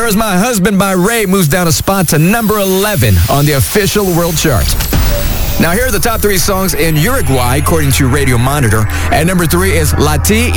Where's My Husband by Ray moves down a spot to number 11 on the official world chart. Now, here are the top 3 songs in Uruguay, according to Radio Monitor. At number 3 is La Ti